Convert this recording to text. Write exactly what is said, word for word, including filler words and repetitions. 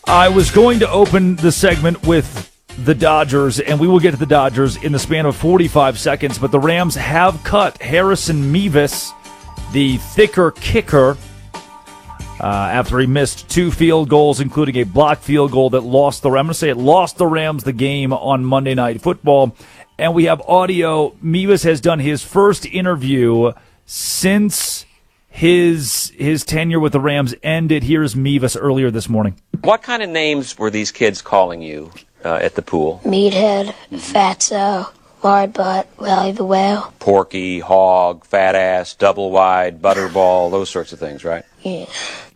I was going to open the segment with the Dodgers, and we will get to the Dodgers in the span of forty-five seconds, but the Rams have cut Harrison Mevis, the thicker kicker, uh, after he missed two field goals, including a blocked field goal that lost the Rams. I'm going to say it lost the Rams the game on Monday Night Football. And we have audio. Mevis has done his first interview since his his tenure with the Rams ended. Here's Mevis earlier this morning. What kind of names were these kids calling you uh, at the pool? Meathead, Fatso, Lard Butt, Wally the Whale. Porky, Hog, Fat Ass, Double Wide, Butterball, those sorts of things, right? Yeah.